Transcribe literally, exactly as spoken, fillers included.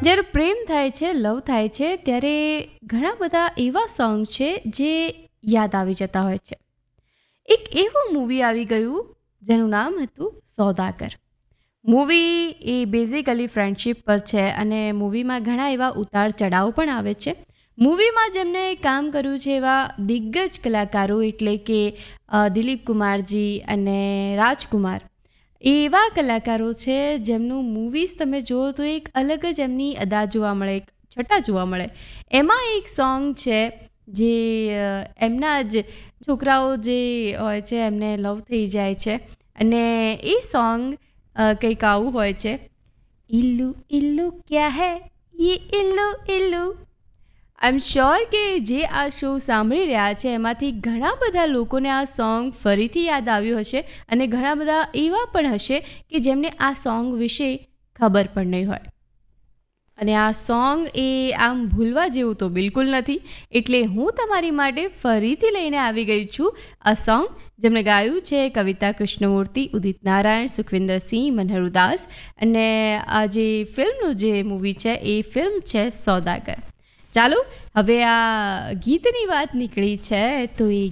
જ્યારે પ્રેમ થાય છે, લવ થાય છે, ત્યારે ઘણા બધા એવા સોંગ છે જે યાદ આવી જતા હોય છે. એક એવું મૂવી આવી ગયું જેનું નામ હતું સોદાગર. મૂવી એ બેઝિકલી ફ્રેન્ડશિપ પર છે અને મૂવીમાં ઘણા એવા ઉતાર ચઢાવ પણ આવે છે. મૂવીમાં જેમને કામ કર્યું છે એવા દિગ્ગજ કલાકારો એટલે કે દિલીપ કુમારજી અને રાજકુમાર, એવા કલાકારો છે જેમનું મૂવીઝ તમે જુઓ તો એક અલગ જ એમની અદા જોવા મળે, એક છટા જોવા મળે. એમાં એક સોંગ છે જે એમના જ છોકરાઓ જે હોય છે એમને લવ થઈ જાય છે અને એ સોંગ કંઈક આવું હોય છે, ઇલ્લુ ઇલ્લુ ક્યા હૈ યે ઇલ્લુ ઇલ્લુ. આઈ એમ શ્યોર કે જે આ શો સાંભળી રહ્યા છે એમાંથી ઘણા બધા લોકોને આ સોંગ ફરીથી યાદ આવ્યું હશે અને ઘણા બધા એવા પણ હશે કે જેમને આ સોંગ વિશે ખબર પણ નહીં હોય. અને આ સોંગ એ આમ ભૂલવા જેવું તો બિલકુલ નથી, એટલે હું તમારી માટે ફરીથી લઈને આવી ગઈ છું આ સોંગ જેમણે ગાયું છે કવિતા કૃષ્ણમૂર્તિ, ઉદિત નારાયણ, સુખવિન્દર સિંહ, મનહર ઉદાસ અને આ જે ફિલ્મનું જે મૂવી છે એ ફિલ્મ છે સોદાગર. ચાલો હવે આ ગીતની વાત નીકળી છે તો એ